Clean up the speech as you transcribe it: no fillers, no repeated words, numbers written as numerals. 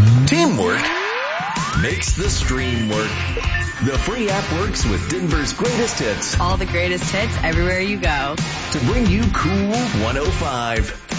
Teamwork makes the stream work. The free app works with Denver's greatest hits. All the greatest hits everywhere you go. To bring you Cool 105.